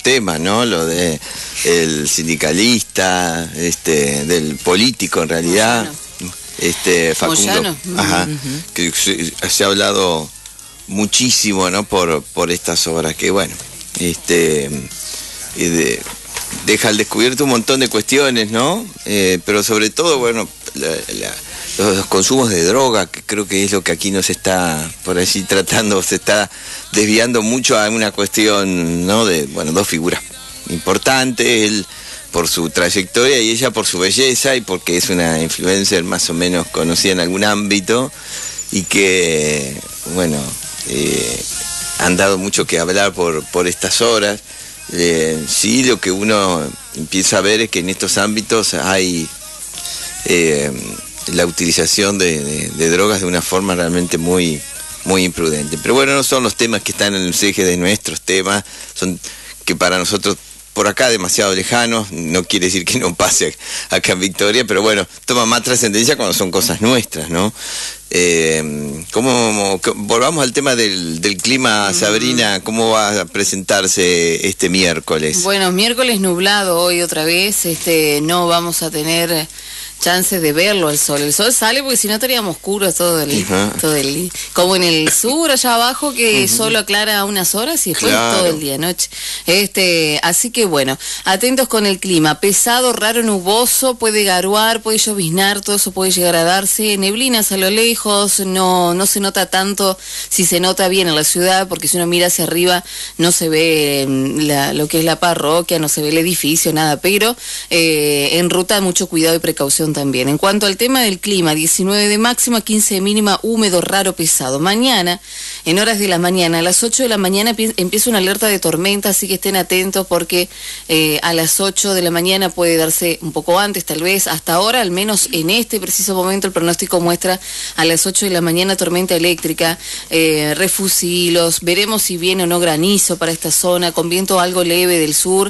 temas, ¿no? Lo de el sindicalista, del político en realidad, Facundo, que se ha hablado muchísimo, ¿no? Por estas obras que, bueno, deja al descubierto un montón de cuestiones, ¿no? Pero sobre todo, bueno, los consumos de droga, que creo que es lo que aquí nos está, por así tratando, se está desviando mucho a una cuestión, ¿no? De, bueno, dos figuras importantes, él por su trayectoria y ella por su belleza y porque es una influencer más o menos conocida en algún ámbito y que, bueno, han dado mucho que hablar por estas horas. Sí, lo que uno empieza a ver es que en estos ámbitos hay la utilización de drogas de una forma realmente muy, muy imprudente. Pero bueno, no son los temas que están en los ejes de nuestros temas, son que para nosotros por acá demasiado lejanos, no quiere decir que no pase acá en Victoria, pero bueno, toma más trascendencia cuando son cosas nuestras, ¿no? Volvamos al tema del clima, Sabrina, ¿cómo va a presentarse este miércoles? Bueno, miércoles nublado hoy otra vez, no vamos a tener chances de verlo al sol. El sol sale porque si no estaríamos oscuros todo el día. Como en el sur, allá abajo, que solo aclara unas horas y después todo el día, noche. Así que bueno, atentos con el clima. Pesado, raro, nuboso, puede garuar, puede lloviznar, todo eso puede llegar a darse. Neblinas a lo lejos, no se nota tanto, si se nota bien en la ciudad, porque si uno mira hacia arriba no se ve lo que es la parroquia, no se ve el edificio, nada, pero en ruta mucho cuidado y precaución también. En cuanto al tema del clima, 19 de máxima, 15 de mínima, húmedo, raro, pesado. Mañana, en horas de la mañana, a las 8 de la mañana empieza una alerta de tormenta, así que estén atentos porque a las 8 de la mañana puede darse un poco antes, tal vez. Hasta ahora, al menos en este preciso momento, el pronóstico muestra a las 8 de la mañana tormenta eléctrica, refusilos, veremos si viene o no granizo para esta zona, con viento algo leve del sur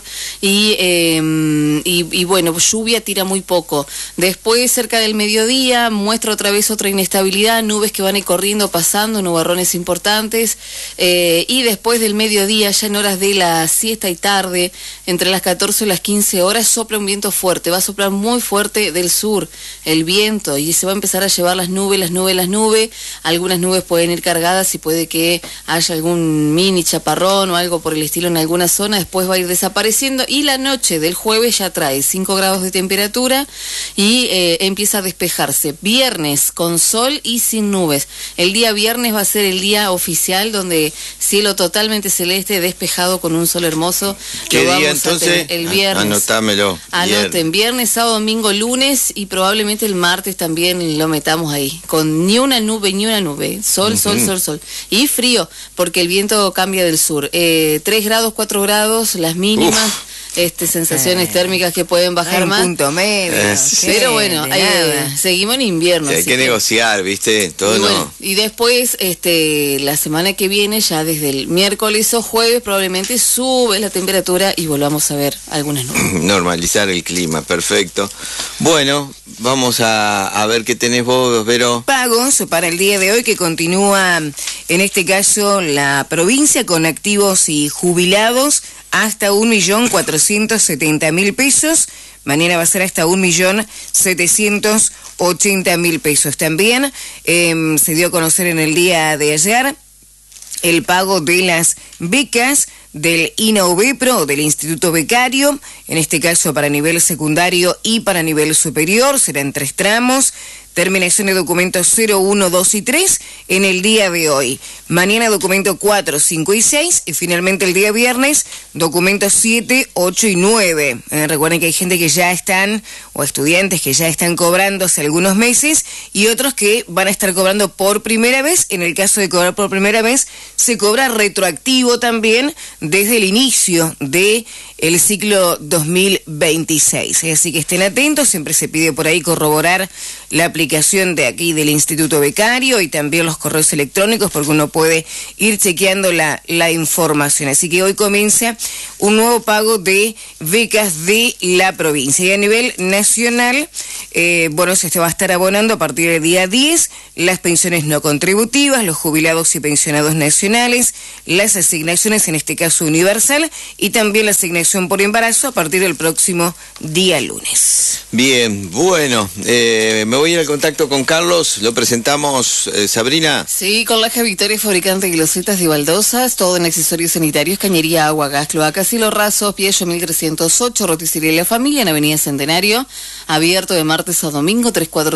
y bueno, lluvia tira muy poco. Después, cerca del mediodía, muestra otra vez otra inestabilidad, nubes que van a ir corriendo, pasando, nubarrones importantes, y después del mediodía, ya en horas de la siesta y tarde, entre las 14 y las 15 horas, sopla un viento fuerte, va a soplar muy fuerte del sur el viento, y se va a empezar a llevar las nubes, algunas nubes pueden ir cargadas y puede que haya algún mini chaparrón o algo por el estilo en alguna zona, después va a ir desapareciendo, y la noche del jueves ya trae 5 grados de temperatura, y empieza a despejarse. Viernes con sol y sin nubes. El día viernes va a ser el día oficial donde cielo totalmente celeste, despejado con un sol hermoso. ¿Qué día entonces? El viernes. Anotámelo. Anoten, viernes, sábado, domingo, lunes y probablemente el martes también lo metamos ahí. Con ni una nube. Sol. Y frío, porque el viento cambia del sur. 3 grados, 4 grados, las mínimas. Sensaciones térmicas que pueden bajar más. Punto medio. Pero bueno, seguimos en invierno. Hay que negociar, ¿viste? Todo y después, la semana que viene, ya desde el miércoles o jueves, probablemente sube la temperatura y volvamos a ver algunas nubes. Normalizar el clima, perfecto. Bueno, vamos a ver qué tenés vos, Vero. Pagos para el día de hoy, que continúa, en este caso, la provincia con activos y jubilados, hasta 1.470.000 pesos. Mañana va a ser hasta 1.780.000 pesos. También se dio a conocer en el día de ayer el pago de las becas del INAUBEPRO, del Instituto Becario, en este caso para nivel secundario y para nivel superior, serán 3 tramos. Terminación de documentos 0, 1, 2 y 3 en el día de hoy. Mañana documento 4, 5 y 6 y finalmente el día viernes documentos 7, 8 y 9. Recuerden que hay gente que ya están, o estudiantes que ya están cobrando hace algunos meses y otros que van a estar cobrando por primera vez. En el caso de cobrar por primera vez, se cobra retroactivo también desde el inicio de el ciclo 2026. Así que estén atentos, siempre se pide por ahí corroborar la aplicación aplicación de aquí del Instituto Becario y también los correos electrónicos, porque uno puede ir chequeando la información. Así que hoy comienza un nuevo pago de becas de la provincia. Y a nivel nacional, se va a estar abonando a partir del día 10 las pensiones no contributivas, los jubilados y pensionados nacionales, las asignaciones, en este caso universal, y también la asignación por embarazo a partir del próximo día lunes. Bien, bueno, me voy a ir al contacto con Carlos, lo presentamos, Sabrina. Sí, con la Victoria, fabricante de losetas y baldosas, todo en accesorios sanitarios, cañería, agua, gas, cloacas, Cielo Raso, Piello 1308, Roticería La Familia, en Avenida Centenario, abierto de martes a domingo,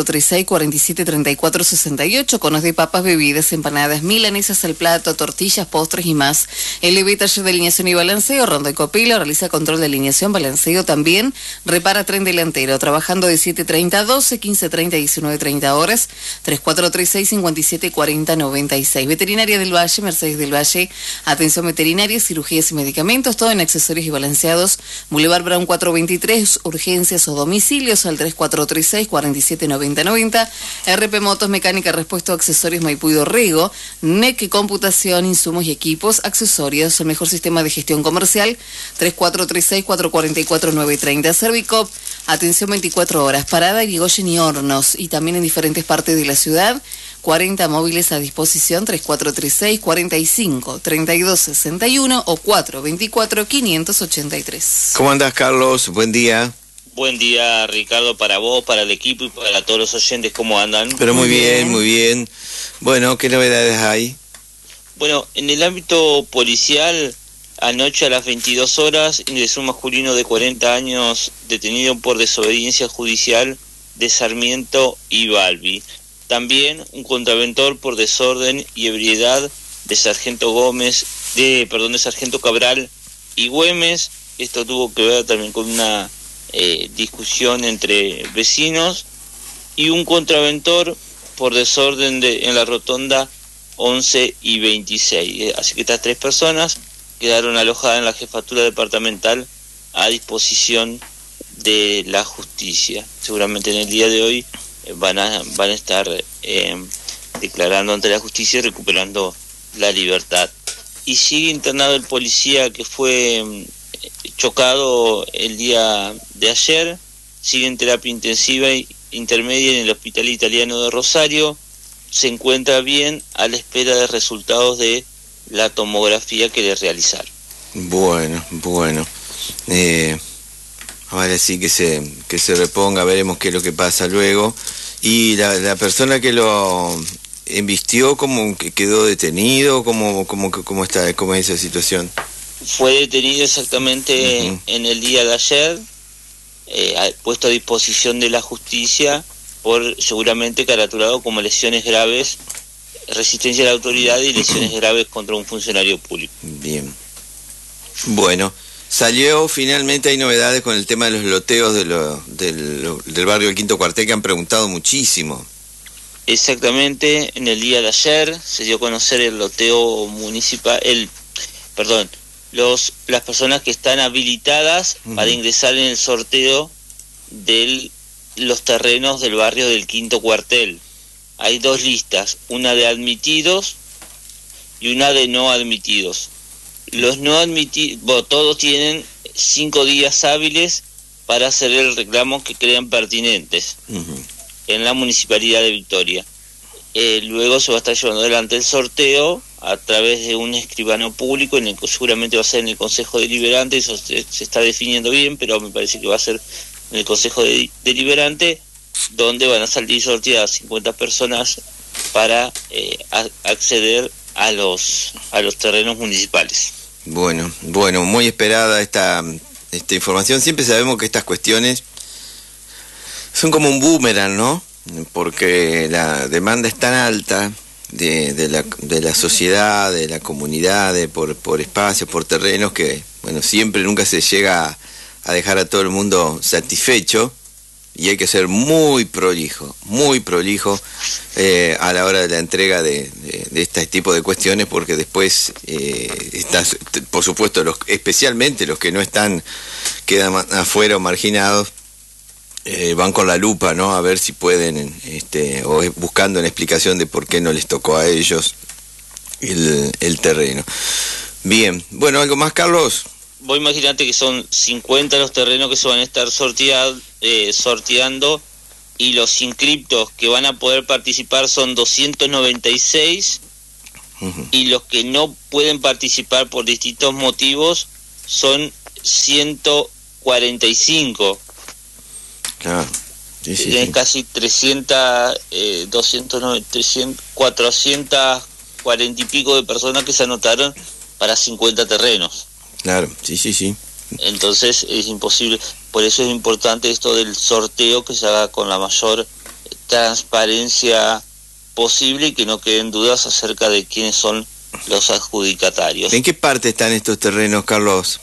3436-473468, conos de papas, bebidas, empanadas, milanesas al plato, tortillas, postres y más. LB Taller de Alineación y Balanceo, Rondo y Copilo, realiza control de alineación, balanceo también, repara tren delantero, trabajando de 7:30 a 12, 15:30 y 19:30 horas, 3436-574096. Veterinaria del Valle, Mercedes del Valle, atención veterinaria, cirugías y medicamentos, todo en accesorios y balanceados, Boulevard Brown 423, urgencias o domicilios al 3436-479090, RP Motos, mecánica, repuesto, accesorios Maipú y Dorrego, NEC, computación, insumos y equipos, accesorios, el mejor sistema de gestión comercial, 3436-444-930, Servicop, atención 24 horas, Parada, Irigoyen y Hornos, y también en diferentes partes de la ciudad, 40 móviles a disposición, 3436-45-3261 o 424-583. ¿Cómo andás, Carlos? Buen día. Buen día, Ricardo, para vos, para el equipo y para todos los oyentes, ¿cómo andan? Pero muy bien, muy bien. Bueno, ¿qué novedades hay? Bueno, en el ámbito policial, anoche a las 22 horas ingresó un masculino de 40 años detenido por desobediencia judicial de Sarmiento y Balbi. También un contraventor por desorden y ebriedad de Sargento Cabral y Güemes. Esto tuvo que ver también con una discusión entre vecinos, y un contraventor por desorden en la rotonda 11 y 26. Así que estas 3 personas quedaron alojadas en la jefatura departamental a disposición de la justicia. Seguramente en el día de hoy van a estar declarando ante la justicia y recuperando la libertad. Y sigue internado el policía que fue chocado el día de ayer, sigue en terapia intensiva e intermedia en el Hospital Italiano de Rosario, se encuentra bien a la espera de resultados de la tomografía que le realizaron. Bueno. Ahora sí que se reponga, veremos qué es lo que pasa luego. Y la persona que lo embistió, ¿cómo que quedó detenido? ¿Cómo está? ¿Cómo es esa situación? Fue detenido exactamente en el día de ayer, puesto a disposición de la justicia por seguramente caratulado como lesiones graves, resistencia a la autoridad y lesiones graves contra un funcionario público. Bien. Bueno, salió finalmente, hay novedades con el tema de los loteos del barrio del Quinto Cuartel, que han preguntado muchísimo. Exactamente, en el día de ayer se dio a conocer el loteo municipal, las personas que están habilitadas para ingresar en el sorteo de los terrenos del barrio del Quinto Cuartel. Hay 2 listas, una de admitidos y una de no admitidos. Los no admitidos, todos tienen 5 días hábiles para hacer el reclamo que crean pertinentes en la Municipalidad de Victoria. Luego se va a estar llevando adelante el sorteo a través de un escribano público, seguramente va a ser en el Consejo Deliberante, eso se está definiendo bien, pero me parece que va a ser en el Consejo Deliberante, donde van a salir sorteadas 50 personas para acceder a los terrenos municipales. Bueno, muy esperada esta información. Siempre sabemos que estas cuestiones son como un boomerang, ¿no? Porque la demanda es tan alta de la sociedad, de la comunidad, por espacios, por terrenos, que nunca se llega a dejar a todo el mundo satisfecho, y hay que ser muy prolijo a la hora de la entrega de este tipo de cuestiones, porque después por supuesto especialmente los que no están, quedan afuera o marginados, van con la lupa, ¿no? A ver si pueden, o buscando una explicación de por qué no les tocó a ellos el terreno. Bien, bueno, ¿algo más, Carlos? Vos imaginate que son 50 los terrenos que se van a estar sorteando, y los inscriptos que van a poder participar son 296, y los que no pueden participar por distintos motivos son 145. Claro. Sí. Casi 300, 440 y pico de personas que se anotaron para 50 terrenos. Claro, sí. Entonces es imposible, por eso es importante esto del sorteo, que se haga con la mayor transparencia posible y que no queden dudas acerca de quiénes son los adjudicatarios. ¿En qué parte están estos terrenos, Carlos?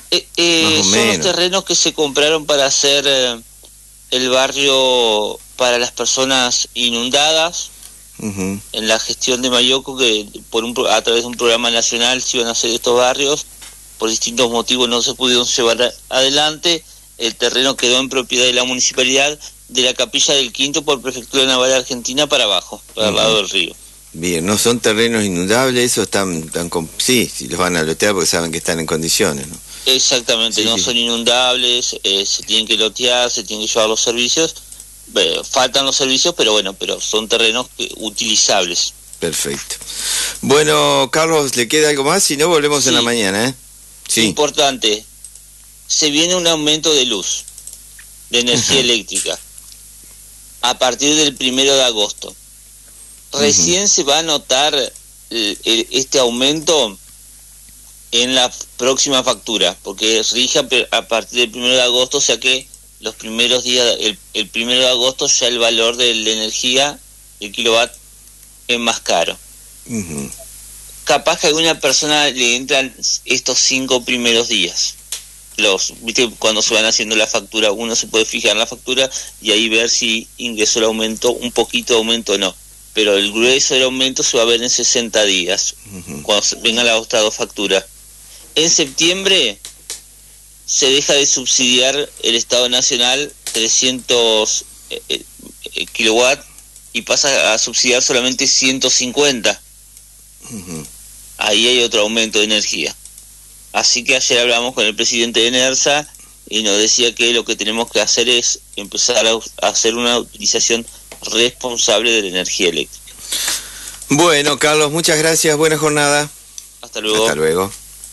Son los terrenos que se compraron para hacer el barrio para las personas inundadas. En la gestión de Mayoco, que a través de un programa nacional se iban a hacer estos barrios. Por distintos motivos no se pudieron llevar adelante. El terreno quedó en propiedad de la municipalidad de la Capilla del Quinto por Prefectura Naval Argentina para abajo, para el lado del río. Bien, no son terrenos inundables, esos sí, los van a lotear porque saben que están en condiciones, ¿no? Exactamente, sí. Son inundables, se tienen que lotear, se tienen que llevar los servicios. Faltan los servicios, pero son terrenos utilizables. Perfecto. Bueno, Carlos, ¿le queda algo más? Si no, volvemos en la mañana, ¿eh? Sí. Importante, se viene un aumento de luz, de energía eléctrica, a partir del 1 de agosto. Recién se va a notar este aumento en la próxima factura, porque rige a partir del 1 de agosto, o sea que los primeros días, el 1 de agosto ya el valor de la energía, el kilowatt, es más caro. Capaz que a alguna persona le entran estos 5 primeros días. ¿Viste? Cuando se van haciendo la factura, uno se puede fijar en la factura y ahí ver si ingresó el aumento, un poquito de aumento o no. Pero el grueso del aumento se va a ver en 60 días, cuando venga la otra dos facturas. En septiembre se deja de subsidiar el Estado Nacional 300 kilowatts y pasa a subsidiar solamente 150. Ahí hay otro aumento de energía. Así que ayer hablamos con el presidente de ENERSA y nos decía que lo que tenemos que hacer es empezar a hacer una utilización responsable de la energía eléctrica. Bueno, Carlos, muchas gracias, buena jornada. Hasta luego. Hasta luego.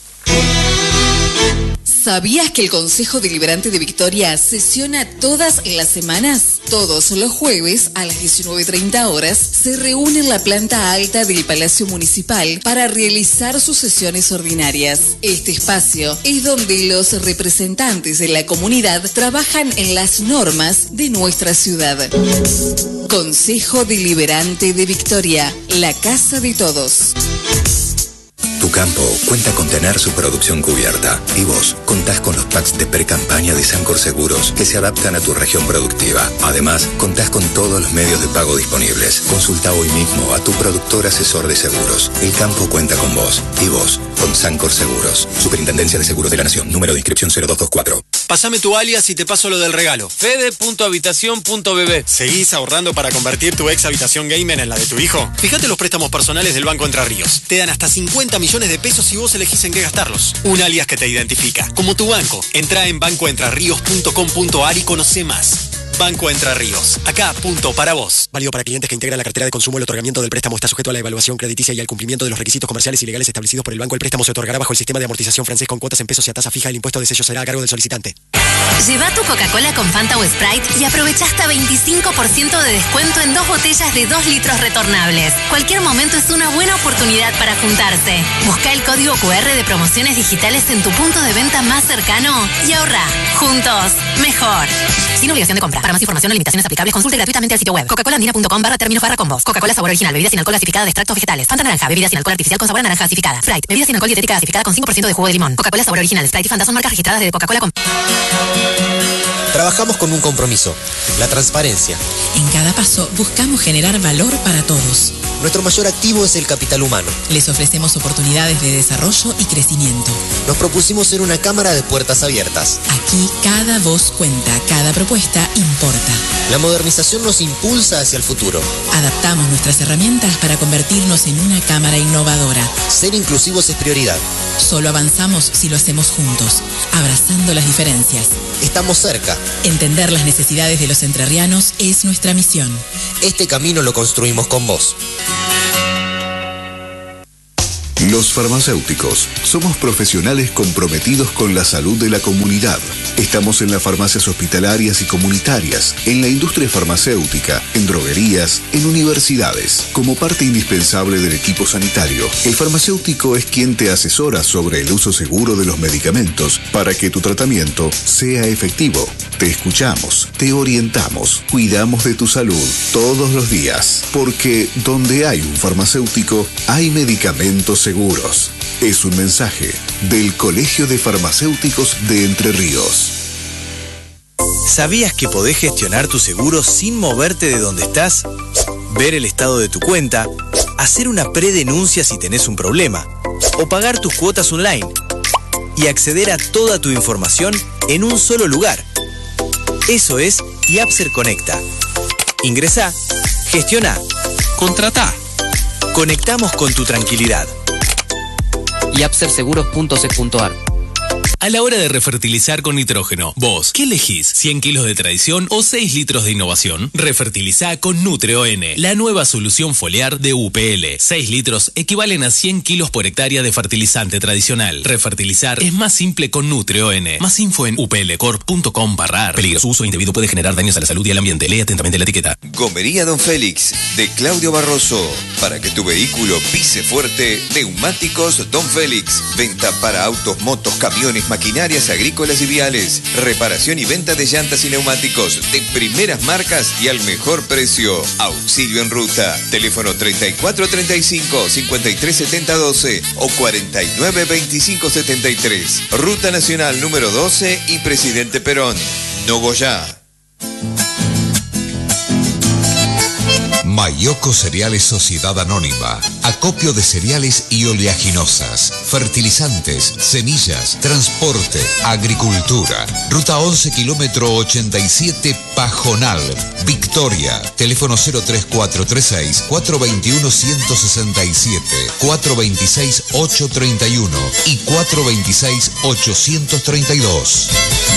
¿Sabías que el Consejo Deliberante de Victoria sesiona todas las semanas? Todos los jueves a las 19:30 horas se reúne en la planta alta del Palacio Municipal para realizar sus sesiones ordinarias. Este espacio es donde los representantes de la comunidad trabajan en las normas de nuestra ciudad. Consejo Deliberante de Victoria, la casa de todos. Tu campo cuenta con tener su producción cubierta y vos contás con los packs de pre-campaña de Sancor Seguros que se adaptan a tu región productiva. Además, contás con todos los medios de pago disponibles. Consulta hoy mismo a tu productor asesor de seguros. El campo cuenta con vos y vos con Sancor Seguros. Superintendencia de Seguros de la Nación. Número de inscripción 0224. Pásame tu alias y te paso lo del regalo. Fede.habitación.bb. ¿Seguís ahorrando para convertir tu ex habitación gamer en la de tu hijo? Fíjate los préstamos personales del Banco Entre Ríos. Te dan hasta 50 millones de pesos si vos elegís en qué gastarlos. Un alias que te identifica, como tu banco. Entrá en bancoentrarrios.com.ar y conoce más. Banco Entre Ríos. Acá, punto para vos. Válido para clientes que integran la cartera de consumo. El otorgamiento del préstamo está sujeto a la evaluación crediticia y al cumplimiento de los requisitos comerciales y legales establecidos por el banco. El préstamo se otorgará bajo el sistema de amortización francés con cuotas en pesos y a tasa fija. El impuesto de sello será a cargo del solicitante. Lleva tu Coca-Cola con Fanta o Sprite y aprovecha hasta 25% de descuento en 2 botellas de 2 litros retornables. Cualquier momento es una buena oportunidad para juntarse. Busca el código QR de promociones digitales en tu punto de venta más cercano y ahorra. Juntos, mejor. Sin obligación de compra. Para más información o limitaciones aplicables, consulte gratuitamente el sitio web coca-colaandina.com/términos/combos. Coca-Cola sabor original, bebida sin alcohol gasificada de extractos vegetales. Fanta naranja, bebida sin alcohol artificial con sabor a naranja gasificada. Sprite, bebida sin alcohol dietética gasificada con 5% de jugo de limón. Coca-Cola sabor original, Sprite y Fanta son marcas registradas de Coca-Cola con... Trabajamos con un compromiso, la transparencia. En cada paso buscamos generar valor para todos. Nuestro mayor activo es el capital humano. Les ofrecemos oportunidades de desarrollo y crecimiento. Nos propusimos ser una cámara de puertas abiertas. Aquí cada voz cuenta, cada propuesta importa. La modernización nos impulsa hacia el futuro. Adaptamos nuestras herramientas para convertirnos en una cámara innovadora. Ser inclusivos es prioridad. Solo avanzamos si lo hacemos juntos, abrazando las diferencias. Estamos cerca. Entender las necesidades de los entrerrianos es nuestra misión. Este camino lo construimos con vos. Los farmacéuticos somos profesionales comprometidos con la salud de la comunidad. Estamos en las farmacias hospitalarias y comunitarias, en la industria farmacéutica, en droguerías, en universidades. Como parte indispensable del equipo sanitario, el farmacéutico es quien te asesora sobre el uso seguro de los medicamentos para que tu tratamiento sea efectivo. Te escuchamos, te orientamos, cuidamos de tu salud todos los días, porque donde hay un farmacéutico, hay medicamentos seguros. Es un mensaje del Colegio de Farmacéuticos de Entre Ríos. ¿Sabías que podés gestionar tu seguro sin moverte de donde estás? Ver el estado de tu cuenta, hacer una predenuncia si tenés un problema, o pagar tus cuotas online, y acceder a toda tu información en un solo lugar. Eso es Yapser Conecta. Ingresá, gestiona, contratá. Conectamos con tu tranquilidad. yapserseguros.sec.ar. A la hora de refertilizar con nitrógeno, vos, ¿qué elegís? ¿100 kilos de tradición o 6 litros de innovación? Refertilizá con NutreON, la nueva solución foliar de UPL. 6 litros equivalen a 100 kilos por hectárea de fertilizante tradicional. Refertilizar es más simple con NutreON. Más info en uplcorp.com/ar. Peligro, su uso indebido puede generar daños a la salud y al ambiente. Lee atentamente la etiqueta. Gomería Don Félix, de Claudio Barroso. Para que tu vehículo pise fuerte, neumáticos Don Félix. Venta para autos, motos, camiones, maquinarias agrícolas y viales, reparación y venta de llantas y neumáticos de primeras marcas y al mejor precio. Auxilio en ruta. Teléfono 3435-537012 o 492573. Ruta Nacional número 12 y Presidente Perón. Nogoyá. Mayoco Cereales Sociedad Anónima. Acopio de cereales y oleaginosas, fertilizantes, semillas, transporte, agricultura. Ruta 11, kilómetro 87, Pajonal, Victoria. Teléfono 03436-421-167, 426-831 y 426-832.